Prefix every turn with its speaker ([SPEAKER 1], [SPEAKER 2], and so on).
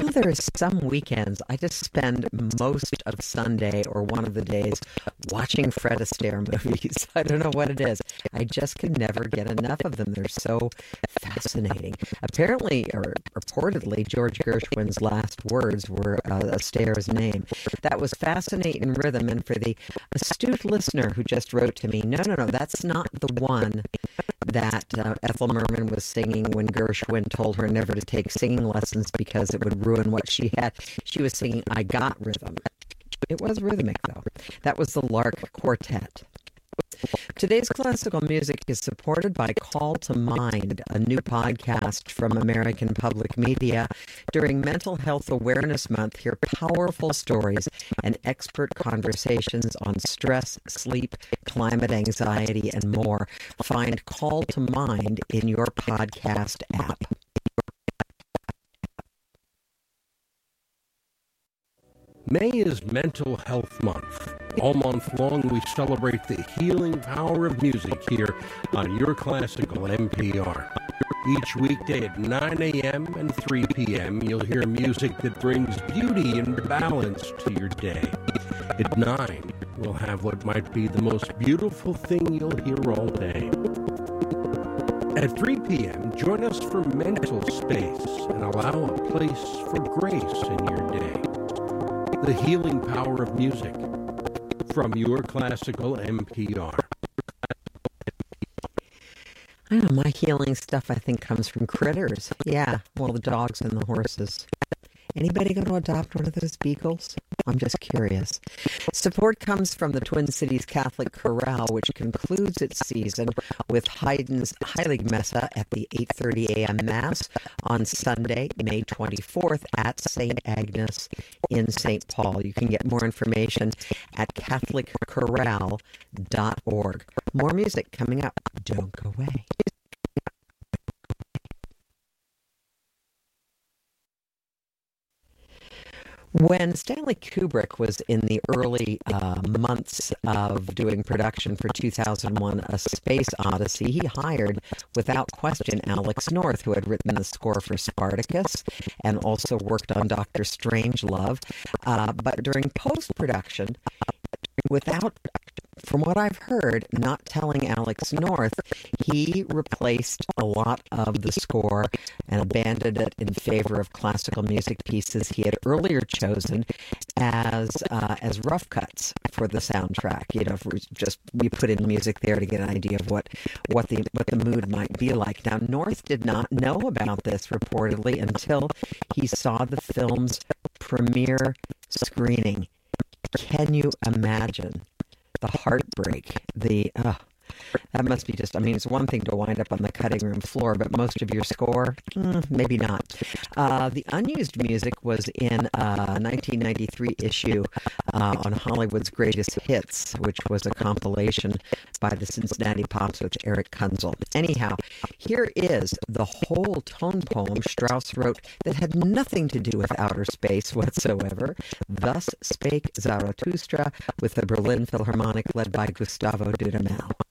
[SPEAKER 1] there are some weekends I just spend most of Sunday or one of the days watching Fred Astaire movies. I don't know what it is. I just can never get enough of them. They're so fascinating. Apparently, or reportedly, George Gershwin's last words were Astaire's name. That was fascinating rhythm. And for the astute listener who just wrote to me, no, that's not the one that Ethel Merman was singing when Gershwin told her never to take singing lessons because it would ruin what she had. She was singing I Got Rhythm. It was rhythmic, though. That was the Lark Quartet. Today's classical music is supported by Call to Mind, a new podcast from American Public Media. During Mental Health Awareness Month, hear powerful stories and expert conversations on stress, sleep, climate anxiety, and more. Find Call to Mind in your podcast app.
[SPEAKER 2] May is Mental Health Month. All month long, we celebrate the healing power of music here on Your Classical NPR. Each weekday at 9 a.m. and 3 p.m., you'll hear music that brings beauty and balance to your day. At 9, we'll have what might be the most beautiful thing you'll hear all day. At 3 p.m., join us for Mental Space and allow a place for grace in your day. The healing power of music from Your Classical NPR.
[SPEAKER 1] I don't know, my healing stuff I think comes from critters. Yeah, well, the dogs and the horses. Anybody going to adopt one of those beagles? I'm just curious. Support comes from the Twin Cities Catholic Chorale, which concludes its season with Haydn's Heilig Messe at the 8:30 a.m. Mass on Sunday, May 24th at St. Agnes in St. Paul. You can get more information at catholicchorale.org. More music coming up. Don't go away. When Stanley Kubrick was in the early months of doing production for 2001, A Space Odyssey, he hired, without question, Alex North, who had written the score for Spartacus and also worked on Dr. Strangelove. But during post-production, without, from what I've heard, not telling Alex North, he replaced a lot of the score and abandoned it in favor of classical music pieces he had earlier chosen as rough cuts for the soundtrack. You know, we put in music there to get an idea of what the mood might be like. Now, North did not know about this reportedly until he saw the film's premiere screening. Can you imagine the heartbreak, that must be just, I mean, it's one thing to wind up on the cutting room floor, but most of your score, maybe not. The unused music was in a 1993 issue on Hollywood's Greatest Hits, which was a compilation by the Cincinnati Pops with Eric Kunzel. Anyhow, here is the whole tone poem Strauss wrote that had nothing to do with outer space whatsoever. Thus Spake Zarathustra, with the Berlin Philharmonic led by Gustavo Dudamel.